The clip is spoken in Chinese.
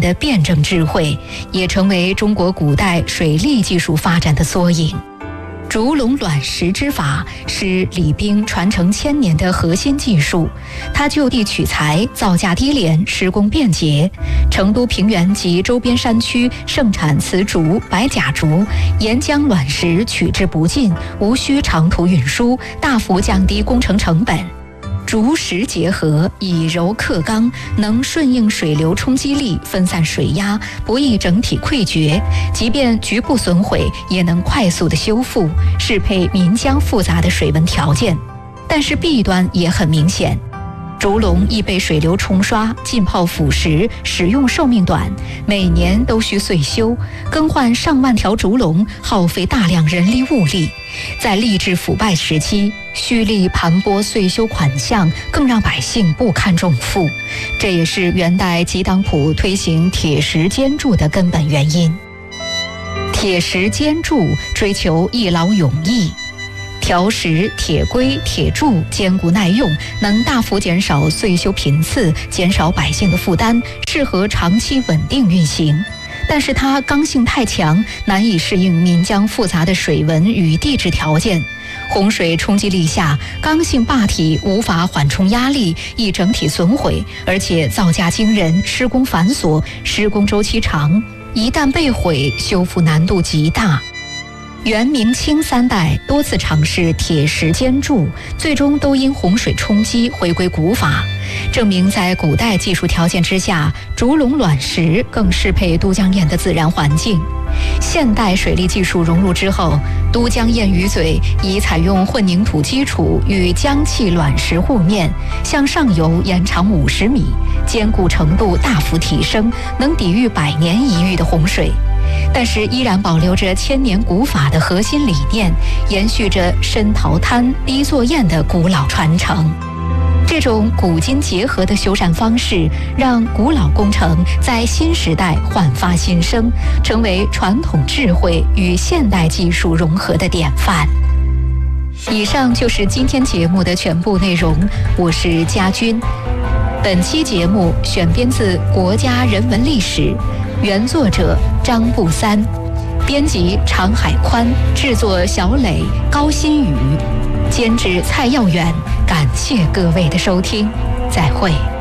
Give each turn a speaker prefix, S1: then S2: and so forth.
S1: 的辩证智慧，也成为中国古代水利技术发展的缩影。竹笼卵石之法是李冰传承1000年的核心技术，它就地取材，造价低廉，施工便捷。成都平原及周边山区盛产瓷竹、白甲竹，沿江卵石取之不尽，无需长途运输，大幅降低工程成本。竹石结合，以柔克刚，能顺应水流冲击力，分散水压，不易整体溃决。即便局部损毁，也能快速的修复，适配岷江复杂的水文条件。但是弊端也很明显。竹笼易被水流冲刷、浸泡腐蚀，使用寿命短，每年都需岁修，更换上万条竹笼，耗费大量人力物力。在吏治腐败时期，蓄力盘剥岁修款项，更让百姓不堪重负。这也是元代吉当铺推行铁石坚铸的根本原因。铁石坚铸追求一劳永逸。条石、铁规、铁柱坚固耐用，能大幅减少岁修频次，减少百姓的负担，适合长期稳定运行。但是它刚性太强，难以适应岷江复杂的水文与地质条件。洪水冲击力下，刚性坝体无法缓冲压力，易整体损毁，而且造价惊人，施工繁琐，施工周期长，一旦被毁，修复难度极大。元、明、清3代多次尝试铁石坚铸，最终都因洪水冲击回归古法，证明在古代技术条件之下，竹笼卵石更适配都江堰的自然环境。现代水利技术融入之后，都江堰鱼嘴已采用混凝土基础与浆气卵石护面，向上游延长50米，坚固程度大幅提升，能抵御100年一遇的洪水。但是依然保留着1000年古法的核心理念，延续着深淘滩、低作堰的古老传承。这种古今结合的修缮方式，让古老工程在新时代焕发新生，成为传统智慧与现代技术融合的典范。以上就是今天节目的全部内容，我是佳君。本期节目选编自《国家人文历史》，原作者张步三，编辑常海宽，制作小磊、高新宇，监制蔡耀远。感谢各位的收听，再会。